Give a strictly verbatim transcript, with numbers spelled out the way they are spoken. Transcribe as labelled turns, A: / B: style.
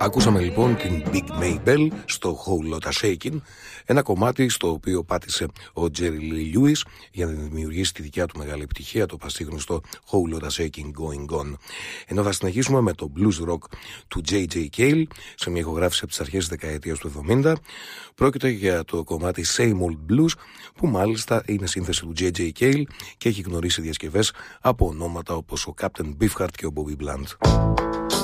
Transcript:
A: Ακούσαμε λοιπόν την Big Maybell στο Whole Lotta Shakin', ένα κομμάτι στο οποίο πάτησε ο Jerry Lee Lewis για να δημιουργήσει τη δικιά του μεγάλη επιτυχία, το πασίγνωστο Whole Lotta Shakin' Going On. Ενώ θα συνεχίσουμε με το blues rock του τζέι τζέι Cale σε μια ηχογράφηση από τις αρχές της δεκαετίας του εβδομήντα. Πρόκειται για το κομμάτι Same Old Blues, που μάλιστα είναι σύνθεση του τζέι τζέι Cale και έχει γνωρίσει διασκευές από ονόματα όπως ο Captain Beefheart και ο Bobby Blunt.